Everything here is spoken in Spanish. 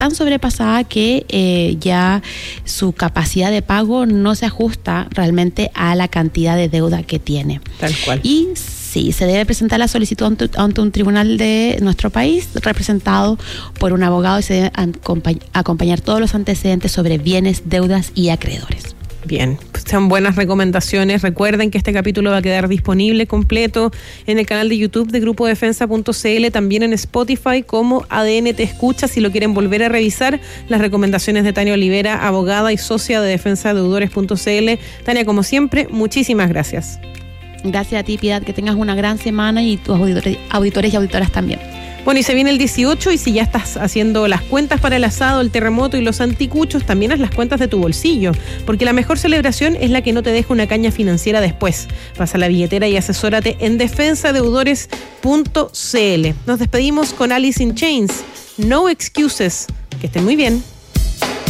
tan sobrepasada que ya su capacidad de pago no se ajusta realmente a la cantidad de deuda que tiene. Tal cual. Y sí, se debe presentar la solicitud ante un tribunal de nuestro país, representado por un abogado, y se debe acompañar todos los antecedentes sobre bienes, deudas y acreedores. Bien, pues son buenas recomendaciones. Recuerden que este capítulo va a quedar disponible completo en el canal de YouTube de grupo-defensa.cl, también en Spotify como ADN Te Escucha, si lo quieren volver a revisar. Las recomendaciones de Tania Olivera, abogada y socia de defensadeudores.cl. Tania, como siempre, muchísimas gracias. Gracias a ti, Piedad, que tengas una gran semana, y tus auditores y auditoras también. Bueno, y se viene el 18, y si ya estás haciendo las cuentas para el asado, el terremoto y los anticuchos, también haz las cuentas de tu bolsillo, porque la mejor celebración es la que no te deja una caña financiera después. Pasa la billetera y asesórate en defensadeudores.cl. Nos despedimos con Alice in Chains, No Excuses. Que estén muy bien.